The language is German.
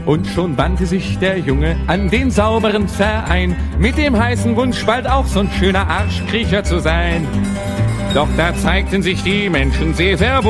Und schon wandte sich der Junge an den sauberen Verein, mit dem heißen Wunsch, bald auch so'n schöner Arschkriecher zu sein. Doch da zeigten sich die Menschen sehr verwundert.